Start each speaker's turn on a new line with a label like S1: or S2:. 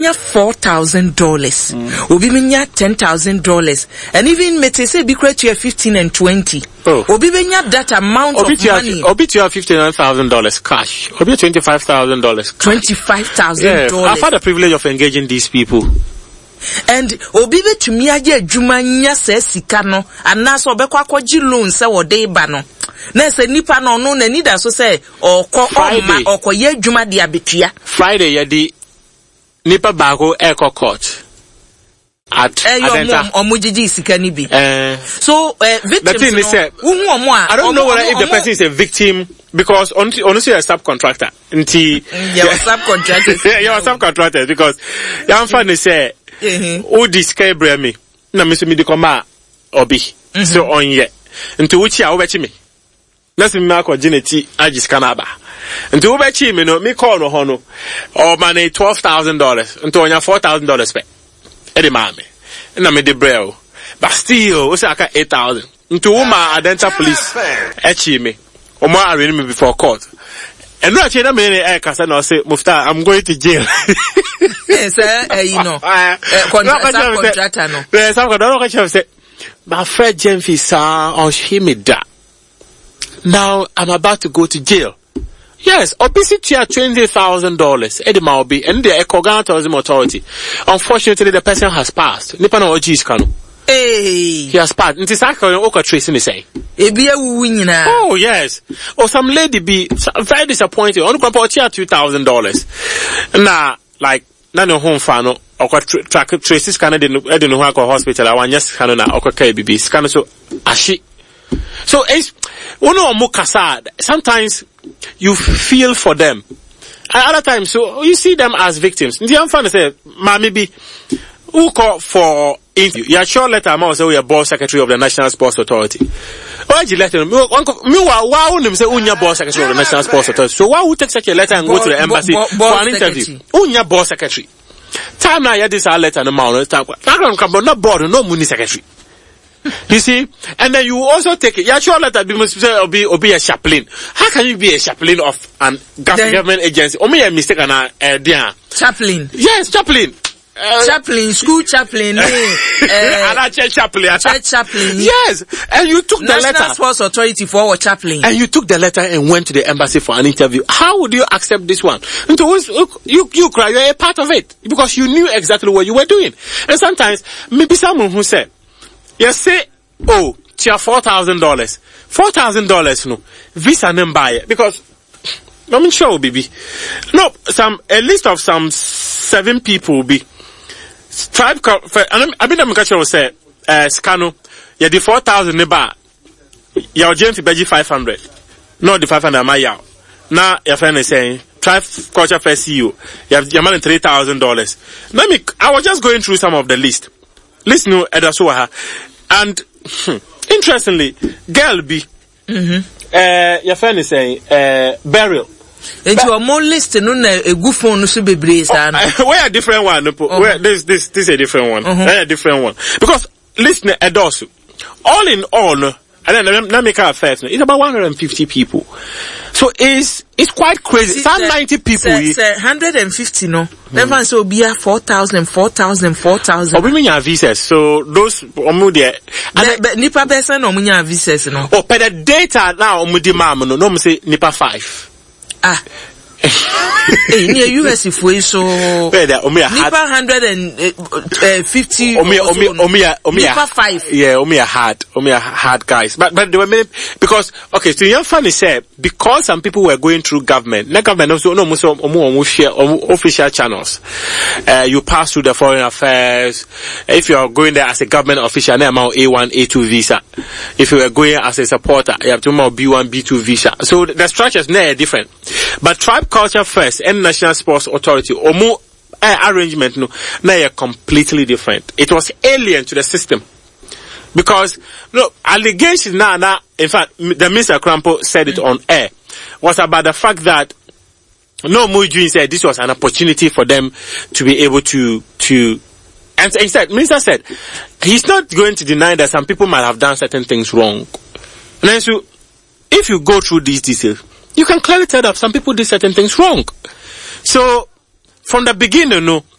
S1: $4,000. Obi benya $10,000. And even mete say be create 15 and 20. Obi benya that amount of money.
S2: Obi to have $59,000 cash. Obi $25,000.
S1: $25,000.
S2: I've had the privilege of engaging these people.
S1: And obi be to me aje adwuma nya se sika no anaso obekwa kwaji loan se wode ba no na se nipa no no na nida so say okoye adwuma de abetua
S2: Friday yedi nipa bago echo court at Adenta
S1: omujiji sika ni bi so victims
S2: no I don't know whether if the person is a victim because honestly a subcontractor nti
S1: subcontractors
S2: you're subcontractors because your fan say o discard me na me so me de koma obi so on ye nti wo chi a wo be chi me na se me akọ geneti agiska na ba nti wo be chi me no me call no ho no o man $12,000 nti onya $4,000 pe e de ma me na me de brel but still o say aka $8,000 nti wo ma Adenta police e chi me o ma arraign me before court. And no, actually, I'm say, Mufta, I'm going to jail.
S1: Yes, you know, contractor, no.
S2: Yes, I'm going to say, my friend Jemfi, sir, on Shimida. Now, I'm about to go to jail. Yes, obesity at $20,000. Edema Obi, and the Ekogan Tourism Authority. Unfortunately, the person has passed. Nipano Ojis Kanu.
S1: Hey,
S2: he has passed. It is actually Oka Trace in the say.
S1: Oh
S2: yes. Or some lady be very disappointed. On $2,000. Nah, like no home fan or track traces can I don't know how hospital. I want just can na KBB scan so ashi. So it's sometimes you feel for them. And other times so you see them as victims. The unfun say, maybe who call for interview? You are sure letter amount say we are board secretary of the National Sports Authority. Why did you let him? Why wouldn't say unya board secretary of the National Sports Authority? So why would take such a letter and go to the embassy for an interview? Unya board secretary. Time now you this letter no amount. Not board, no money secretary. You see, and then you also take it. Yeah, sure letter be a chaplain. How can you be a chaplain of an government agency? Only a mistake and
S1: chaplain.
S2: Yes, chaplain.
S1: Chaplain, school chaplain,
S2: church chaplain.
S1: Yes,
S2: and you took the letter.
S1: National Sports Authority for our chaplain.
S2: And you took the letter and went to the embassy for an interview. How would you accept this one? And so you cry, you're a part of it because you knew exactly what you were doing. And sometimes maybe someone who said, you say, oh, $4,000, $4,000, no visa and buy it because. I'm sure, baby. No, a list of some 7 people will be. Tribe, and I mean, I'm going to say, Scano, yeah, the 4,000 neba, your James Beji 500. No, the 500 my yaw. Now, your friend is saying, Tribe Culture First CEO, you have your money $3,000. I was just going through some of the list. List no, Edasuaha. And, interestingly, girl B, your friend is saying, burial.
S1: And you are more listed on a good phone, so be breeze.
S2: Where a different one, where this is a different one. A different one. Because listen, Edosu, all in all, and then let me count first. It's about 150 people. So it's quite crazy. Some 90 people.
S1: 150 no. Never so be 4,000.
S2: Oh, we mean visas. So those there.
S1: But nipa person no munya visas no.
S2: Oh, but the data now mama no say nipa 5.
S1: Near US if we so nipa 150 nipa 5
S2: hard guys but there were many because okay so young funny said because some people were going through government also no share official channels you pass through the foreign affairs if you are going there as a government official now A1 A2 visa if you are going as a supporter you have to B1 B2 visa so the structures are different but Tribe Culture First and National Sports Authority arrangement no now completely different. It was alien to the system because allegations now in fact the Mr. Crampo said it on air was about the fact that Mujin said this was an opportunity for them to be able to and instead Minister said he's not going to deny that some people might have done certain things wrong. And then so if you go through these details you can clearly tell that some people did certain things wrong. So, from the beginning,